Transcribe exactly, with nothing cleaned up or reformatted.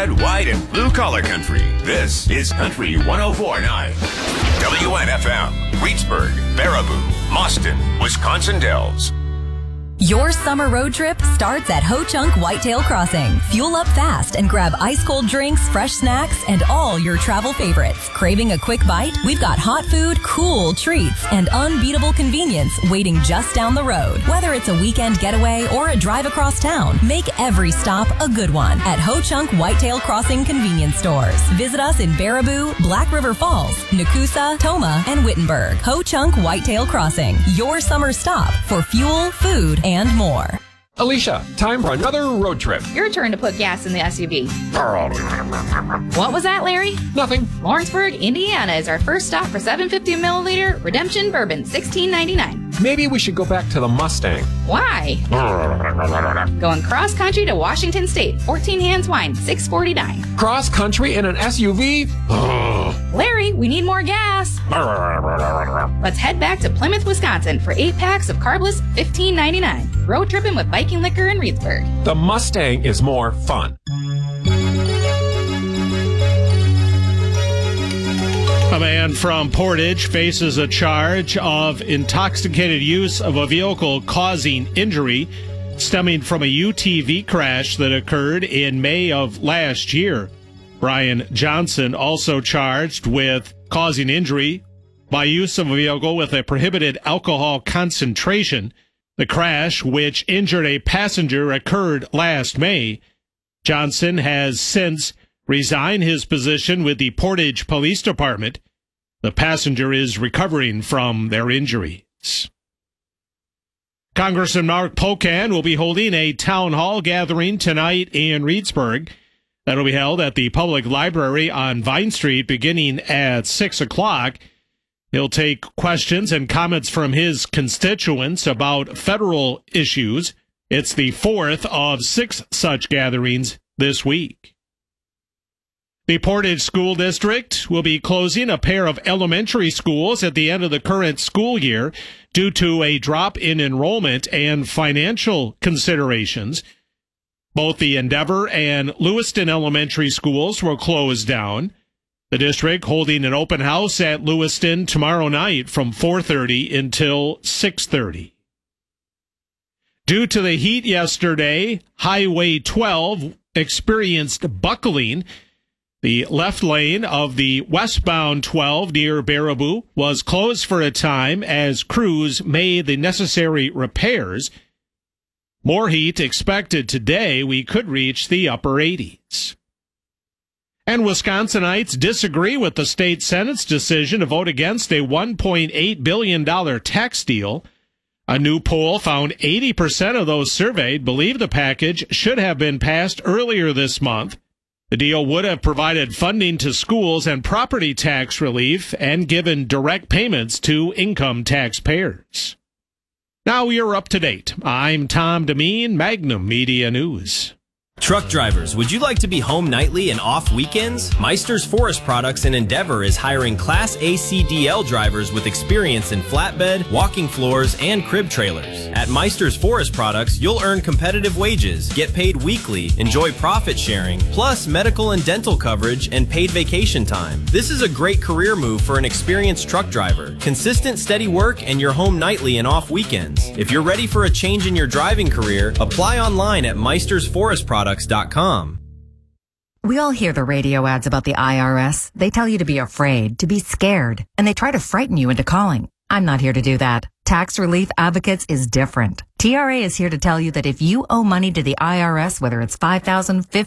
red, white, and blue collar country. This is Country one oh four point nine. W N F M, Reedsburg, Baraboo, Mauston, Wisconsin Dells. Your summer road trip starts at Ho Chunk Whitetail Crossing. Fuel up fast and grab ice-cold drinks, fresh snacks, and all your travel favorites. Craving a quick bite? We've got hot food, cool treats, and unbeatable convenience waiting just down the road. Whether it's a weekend getaway or a drive across town, make every stop a good one at Ho Chunk Whitetail Crossing convenience stores. Visit us in Baraboo, Black River Falls, Nakusa, Toma, and Wittenberg. Ho Chunk Whitetail Crossing, your summer stop for fuel, food, and more. Alicia, time for another road trip. Your turn to put gas in the S U V. What was that, Larry? Nothing. Lawrenceburg, Indiana is our first stop for seven fifty milliliter Redemption Bourbon, sixteen ninety-nine. Maybe we should go back to the Mustang. Why? Going cross country to Washington State, fourteen Hands Wine, six forty-nine. Cross country in an S U V? Larry, we need more gas. Let's head back to Plymouth, Wisconsin for eight packs of carbless, fifteen ninety-nine. Road tripping with Viking Liquor in Reedsburg. The Mustang is more fun. A man from Portage faces a charge of intoxicated use of a vehicle causing injury stemming from a U T V crash that occurred in May of last year. Brian Johnson also charged with causing injury by use of a vehicle with a prohibited alcohol concentration. The crash, which injured a passenger, occurred last May. Johnson has since resigned his position with the Portage Police Department. The passenger is recovering from their injuries. Congressman Mark Pocan will be holding a town hall gathering tonight in Reedsburg. That'll be held at the Public Library on Vine Street beginning at six o'clock. He'll take questions and comments from his constituents about federal issues. It's the fourth of six such gatherings this week. The Portage School District will be closing a pair of elementary schools at the end of the current school year due to a drop in enrollment and financial considerations. Both the Endeavor and Lewiston elementary schools will close down. The district holding an open house at Lewiston tomorrow night from four thirty until six thirty. Due to the heat yesterday, Highway twelve experienced buckling. The left lane of the westbound twelve near Baraboo was closed for a time as crews made the necessary repairs. More heat expected today. We could reach the upper eighties. And Wisconsinites disagree with the state Senate's decision to vote against a one point eight billion dollars tax deal. A new poll found eighty percent of those surveyed believe the package should have been passed earlier this month. The deal would have provided funding to schools and property tax relief and given direct payments to income taxpayers. Now we are up to date. I'm Tom Demeen, Magnum Media News. Truck drivers, would you like to be home nightly and off weekends? Meister's Forest Products in Endeavor is hiring Class A C D L drivers with experience in flatbed, walking floors, and crib trailers. At Meister's Forest Products, you'll earn competitive wages, get paid weekly, enjoy profit sharing, plus medical and dental coverage and paid vacation time. This is a great career move for an experienced truck driver. Consistent, steady work, and you're home nightly and off weekends. If you're ready for a change in your driving career, apply online at Meister's Forest Products dot com. We all hear the radio ads about the I R S. They tell you to be afraid, to be scared, and they try to frighten you into calling. I'm not here to do that. Tax Relief Advocates is different. T R A is here to tell you that if you owe money to the I R S, whether it's five thousand dollars,